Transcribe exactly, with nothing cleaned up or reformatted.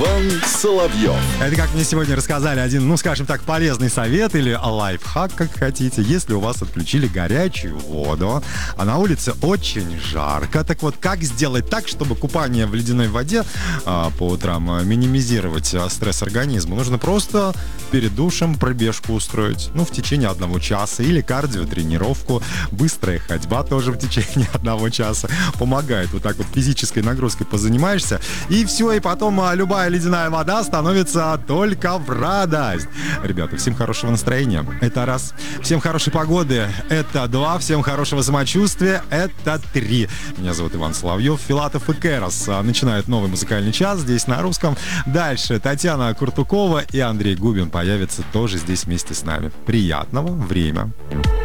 Иван Соловьев. Это как мне сегодня рассказали один, ну, скажем так, полезный совет или лайфхак, как хотите. Если у вас отключили горячую воду, а на улице очень жарко, так вот, как сделать так, чтобы купание в ледяной воде а, по утрам а, минимизировать а, стресс организма? Нужно просто перед душем пробежку устроить, ну, в течение одного часа, или кардиотренировку. Быстрая ходьба тоже в течение одного часа помогает. Вот так вот физической нагрузкой позанимаешься, и все, и потом а, любая ледяная вода становится только в радость. Ребята, всем хорошего настроения. Это раз. Всем хорошей погоды. Это два. Всем хорошего самочувствия. Это три. Меня зовут Иван Соловьев. Филатов и Кэрос начинают новый музыкальный час здесь на русском. Дальше Татьяна Куртукова и Андрей Губин появятся тоже здесь вместе с нами. Приятного время.